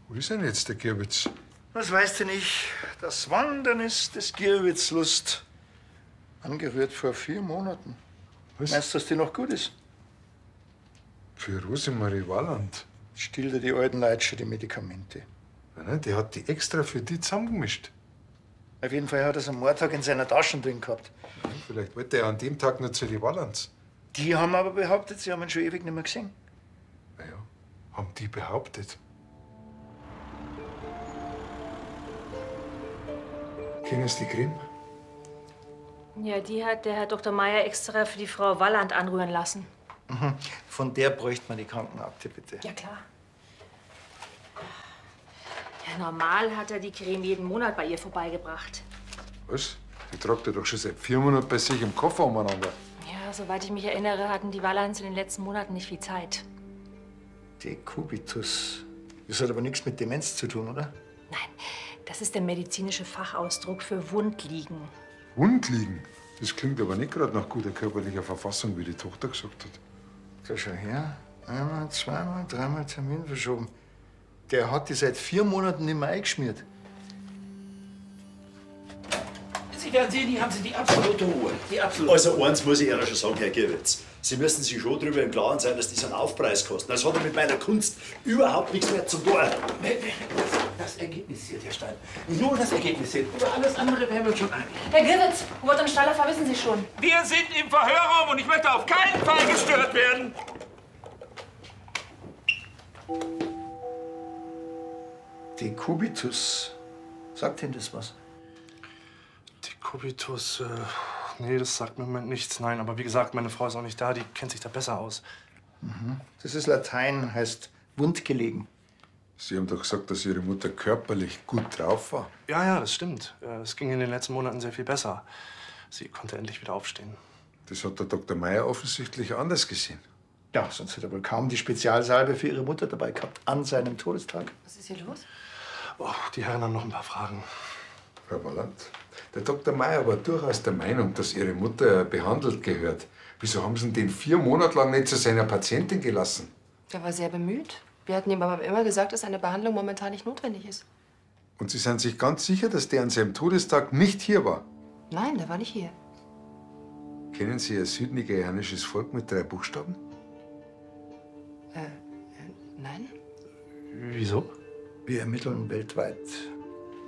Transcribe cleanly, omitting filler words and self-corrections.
Wo ist denn jetzt der Gierwitz? Was weißt du nicht? Das Wandern ist des Gierwitz Lust. Angerührt vor 4 Monaten. Was? Meinst du, dass die noch gut ist? Für Rosemarie Walland. Still dir die alten Leute schon die Medikamente. Ja, ne, die hat die extra für die zusammengemischt. Auf jeden Fall hat er es am Mordtag in seiner Tasche drin gehabt. Ja, vielleicht wollte er an dem Tag nur zu die Wallands. Die haben aber behauptet, sie haben ihn schon ewig nicht mehr gesehen. Naja, haben die behauptet. Kennst du die Creme? Ja, die hat der Herr Dr. Meier extra für die Frau Walland anrühren lassen. Von der bräuchte man die Krankenakte, bitte. Ja, klar. Ja, normal hat er die Creme jeden Monat bei ihr vorbeigebracht. Was? Die tragt er doch schon seit 4 Monaten bei sich im Koffer umeinander. Ja, soweit ich mich erinnere, hatten die Wallands in den letzten Monaten nicht viel Zeit. Dekubitus. Das hat aber nichts mit Demenz zu tun, oder? Nein, das ist der medizinische Fachausdruck für Wundliegen. Wundliegen? Das klingt aber nicht gerade nach guter körperlicher Verfassung, wie die Tochter gesagt hat. Da schau her. Einmal, zweimal, dreimal Termin verschoben. Der hat die seit 4 Monaten nicht mehr eingeschmiert. Sie werden sehen, hier haben Sie die absolute Ruhe. Die absolute. Also eins muss ich Ihnen schon sagen, Herr Gierwitz. Sie müssen sich schon darüber im Klaren sein, dass das einen Aufpreis kostet. Das hat ja mit meiner Kunst überhaupt nichts mehr zu tun. Das Ergebnis zählt, Herr Stein. Nur das Ergebnis zählt. Über alles andere wären wir uns schon einig. Herr Gierwitz, Hubert und Steiler wissen Sie schon. Wir sind im Verhörraum und ich möchte auf keinen Fall gestört werden. Dekubitus. Sagt Ihnen das was? Dekubitus, nee, das sagt mir im Moment nichts. Nein, aber wie gesagt, meine Frau ist auch nicht da, die kennt sich da besser aus. Das ist Latein, heißt wundgelegen. Sie haben doch gesagt, dass Ihre Mutter körperlich gut drauf war. Ja, ja, das stimmt. Es ging in den letzten Monaten sehr viel besser. Sie konnte endlich wieder aufstehen. Das hat der Dr. Meier offensichtlich anders gesehen. Ja, sonst hätte er wohl kaum die Spezialsalbe für Ihre Mutter dabei gehabt, an seinem Todestag. Was ist hier los? Oh, die Herren haben noch ein paar Fragen. Frau Walland, der Dr. Meier war durchaus der Meinung, dass Ihre Mutter behandelt gehört. Wieso haben Sie ihn den 4 Monate lang nicht zu seiner Patientin gelassen? Er war sehr bemüht. Wir hatten ihm aber immer gesagt, dass eine Behandlung momentan nicht notwendig ist. Und Sie sind sich ganz sicher, dass der an seinem Todestag nicht hier war? Nein, der war nicht hier. Kennen Sie ein südnigerianisches Volk mit 3 Buchstaben? Nein? Wieso? Wir ermitteln weltweit.